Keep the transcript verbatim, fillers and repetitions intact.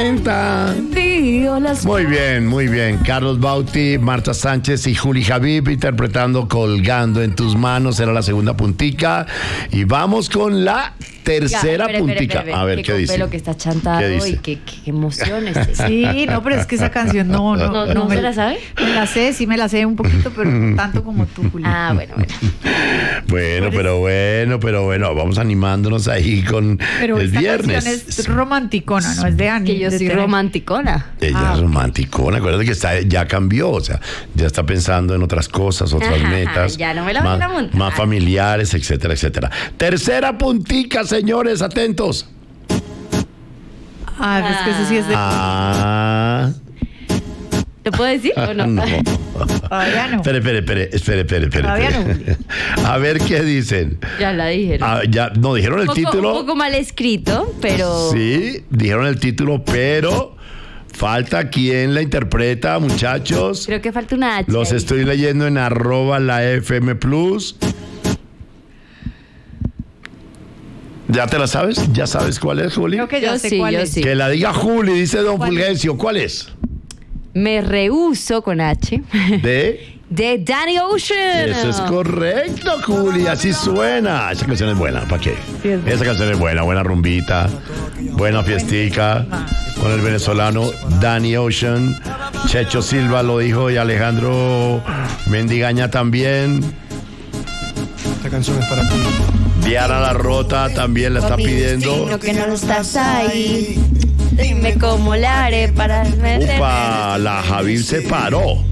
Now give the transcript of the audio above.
cuenta. Muy bien, muy bien. Carlos Bauti, Marta Sánchez y Juli Javib interpretando Colgando en tus manos. Era la segunda puntica. Y vamos con la tercera espere, puntica. espere, espere, A ver, qué ¿qué dice? Pelo que está chantado ¿Qué dice? y qué, qué emociones. Sí, no, pero es que esa canción no, no, ¿No, no, no me se la sabe? Me la sé, sí me la sé un poquito, pero no tanto como tú, Julián. Ah, bueno, bueno. Bueno, pero bueno, pero bueno, vamos animándonos ahí con Pero el esta viernes. canción es romanticona, no es de Ani. Que yo de soy Tere. romanticona. Ella Ah, es ok. romanticona, acuérdate que está, ya cambió, o sea, ya está pensando en otras cosas, otras Ajá, metas. ya no me la más, van a montar. más familiares, etcétera, etcétera. Tercera puntica, señores, atentos. Ah, es que ese sí es de... Ah. ¿Te puedo decir o no? No. Todavía no. Espere, espere, espere, espere, espere, espere. Todavía no, espere. A ver qué dicen. Ya la dijeron. Ah, ya, no, dijeron el un, poco, título. un poco mal escrito, pero... Sí, dijeron el título, pero falta quién la interpreta, muchachos. Creo que falta una H. Los ahí. estoy leyendo en arroba la F M Plus. ¿Ya te la sabes? ¿Ya sabes cuál es, Juli? Creo que ya Yo sé sí, cuál yo es. sí. Que la diga Juli, dice don ¿Cuál es? Fulgencio. ¿Cuál es? Me rehúso con H. De... De Danny Ocean. Eso es correcto, Juli. Así suena. Esa canción es buena. ¿Para qué? Sí, es buena. Esa canción es buena. Buena rumbita. Buena fiestica. Con el venezolano Danny Ocean. Checho Silva lo dijo y Alejandro Mendigaña también. Esta canción es para ti. Diana La Rota también la está pidiendo. Creo que no estás ahí. Dime cómo la haré para meterme. Upa, la Javib se paró.